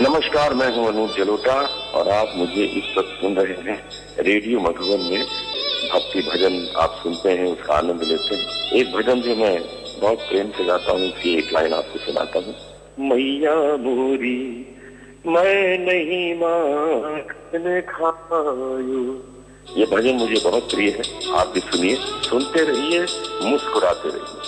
नमस्कार, मैं हूं अनूप जलोटा और आप मुझे इस वक्त सुन रहे हैं रेडियो मधुबन में। भक्ति भजन आप सुनते हैं, उसका आनंद लेते हैं। एक भजन जो मैं बहुत प्रेम से गाता हूँ, उसकी एक लाइन आपको सुनाता हूँ। मैया मोरी मैं नहीं माखन खायो। ये भजन मुझे बहुत प्रिय है, आप भी सुनिए, सुनते रहिए, मुस्कुराते रहिए।